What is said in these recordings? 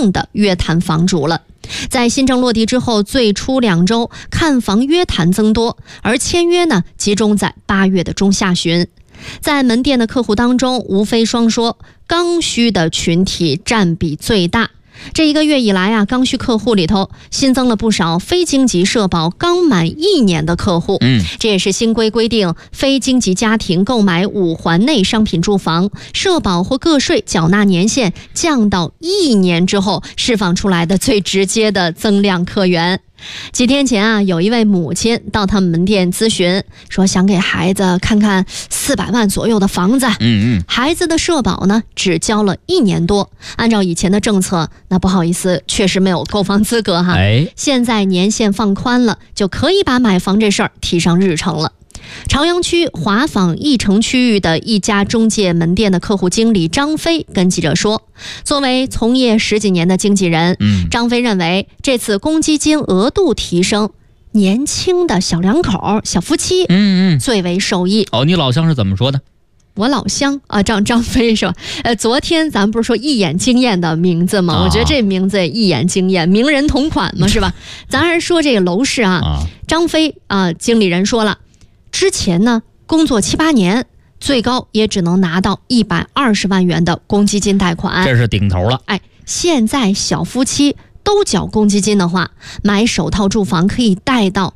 定的约谈房主了。在新政落地之后，最初2周看房约谈增多，而签约呢集中在8月的中下旬。在门店的客户当中，吴飞双说刚需的群体占比最大。这1个月以来啊，刚需客户里头新增了不少非京籍社保刚满1年的客户。这也是新规定，非京籍家庭购买5环内商品住房，社保或个税缴纳年限降到1年之后释放出来的最直接的增量客源。几天前啊，有一位母亲到他们门店咨询，说想给孩子看看400万左右的房子。孩子的社保呢只交了1年多，按照以前的政策，那不好意思，确实没有购房资格哈。现在年限放宽了，就可以把买房这事儿提上日程了。朝阳区华坊义城区域的一家中介门店的客户经理张飞跟记者说，作为从业10几年的经纪人，张飞认为这次公积金额度提升，年轻的小两口、小夫妻最为受益。 你老乡是怎么说的？ 我老乡啊，张飞是吧？昨天咱不是说一眼惊艳的名字吗？我觉得这名字也一眼惊艳，名人同款嘛，是吧？咱还是说这个楼市啊，张飞经理人说了，之前呢工作7、8年，最高也只能拿到120万元的公积金贷款， 这是顶头了。 现在小夫妻都缴公积金的话，买首套住房可以贷到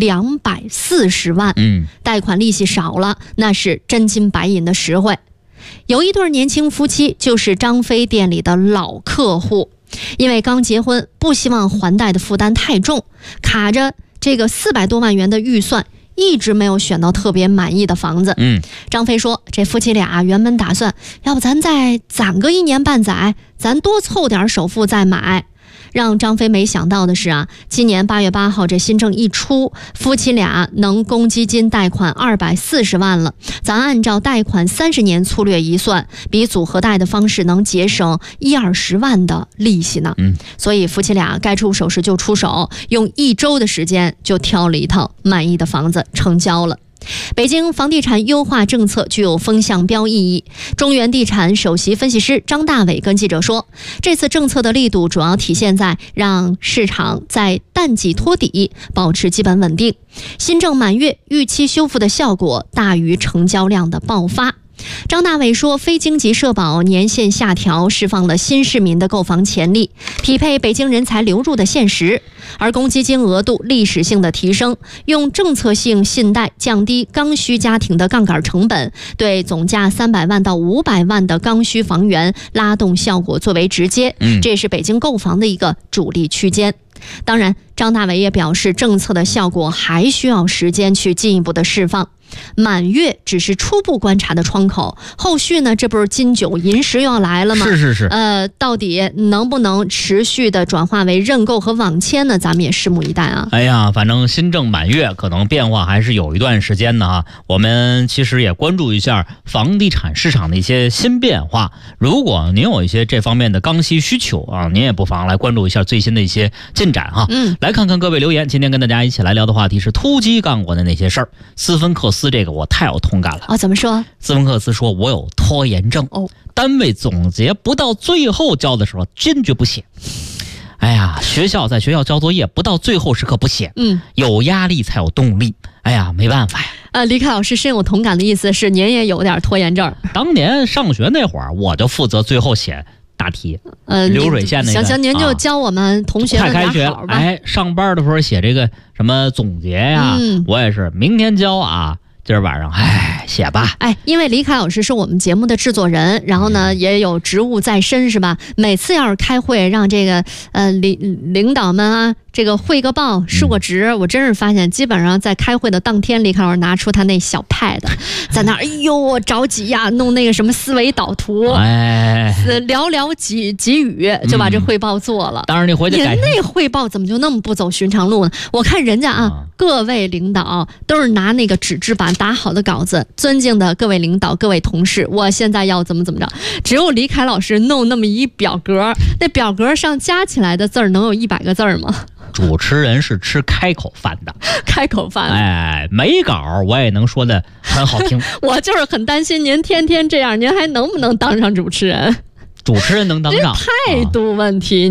240万，贷款利息少了，那是真金白银的实惠。有一对年轻夫妻就是张飞店里的老客户，因为刚结婚，不希望还贷的负担太重，卡着这个400多万元的预算，一直没有选到特别满意的房子。张飞说，这夫妻俩原本打算，要不咱再攒个1年半载，咱多凑点首付再买。让张飞没想到的是啊，今年8月8号这新政一出，夫妻俩能公积金贷款240万了。咱按照贷款30年粗略一算，比组合贷的方式能节省1-20万的利息呢。所以夫妻俩该出手时就出手，用1周的时间就挑了一套满意的房子成交了。北京房地产优化政策具有风向标意义。中原地产首席分析师张大伟跟记者说，这次政策的力度主要体现在让市场在淡季托底，保持基本稳定。新政满月，预期修复的效果大于成交量的爆发。张大伟说，非京籍社保年限下调释放了新市民的购房潜力，匹配北京人才流入的现实。而公积金额度历史性的提升，用政策性信贷降低刚需家庭的杠杆成本，对总价300万到500万的刚需房源拉动效果最为直接，这也是北京购房的一个主力区间。当然，张大伟也表示，政策的效果还需要时间去进一步的释放。满月只是初步观察的窗口，后续呢，这不是金9银10又要来了吗？ 是。 到底能不能持续的转化为认购和网签呢？咱们也拭目以待啊。 反正新政满月，可能变化还是有一段时间的啊。我们其实也关注一下房地产市场的一些新变化。如果您有一些这方面的刚需需求啊，您也不妨来关注一下最新的一些进展哈。来看看各位留言。今天跟大家一起来聊的话题是突击干过的那些事儿。斯芬克斯这个我太有同感了。 怎么说？ 斯芬克斯说，我有拖延症。单位总结不到最后交的时候坚决不写。在学校交作业不到最后时刻不写。有压力才有动力。没办法呀。 李凯老师深有同感的意思是您也有点拖延症。 当年上学那会儿，我就负责最后写大题，流水线那个。 行，您就教我们同学们快开学了，上班的时候写这个什么总结呀，我也是明天交啊，今儿晚上写吧。 因为李凯老师是我们节目的制作人，然后呢也有职务在身，是吧？每次要是开会，让这个领导们啊，这个汇个报、述个职，我真是发现，基本上在开会的当天，李凯老师拿出他那小 pad， 在那我着急呀，弄那个什么思维导图，寥寥几语就把这汇报做了。 当然你回去改。 您那汇报怎么就那么不走寻常路呢？我看人家各位领导都是拿那个纸质版打好的稿子，尊敬的各位领导、各位同事，我现在要怎么着？只有李凯老师弄那么一表格，那表格上加起来的字儿能有100个字儿吗？ 主持人是吃开口饭的。 开口饭。 没稿我也能说的很好听。 我就是很担心您天天这样，您还能不能当上主持人？ 主持人能当上， 态度问题。